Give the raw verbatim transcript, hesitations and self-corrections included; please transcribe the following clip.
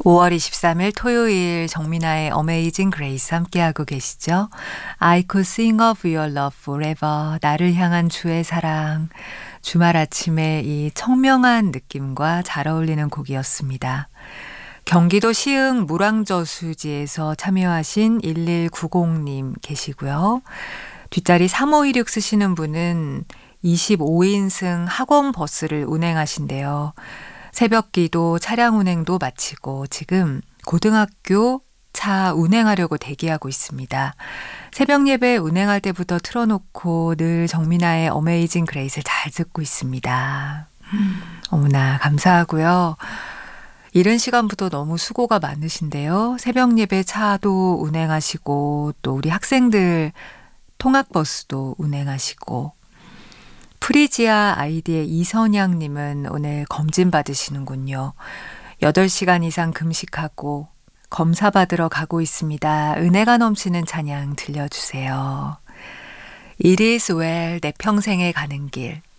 오월 이십삼일 토요일 정민아의 어메이징 그레이스 함께하고 계시죠? I could sing of your love forever. 나를 향한 주의 사랑. 주말 아침에 이 청명한 느낌과 잘 어울리는 곡이었습니다. 경기도 시흥 물왕저수지에서 참여하신 일일구공님 계시고요. 뒷자리 삼오이육 쓰시는 분은 이십오인승 학원 버스를 운행하신대요. 새벽 기도, 차량 운행도 마치고 지금 고등학교 차 운행하려고 대기하고 있습니다. 새벽 예배 운행할 때부터 틀어놓고 늘 정민아의 어메이징 그레이스를 잘 듣고 있습니다. 어머나 감사하고요. 이른 시간부터 너무 수고가 많으신데요. 새벽 예배 차도 운행하시고 또 우리 학생들 통학버스도 운행하시고 프리지아 아이디의 이선양님은 오늘 검진 받으시는군요. 여덟 시간 이상 금식하고 검사 받으러 가고 있습니다. 은혜가 넘치는 찬양 들려주세요. It is well 내 평생에 가는 길.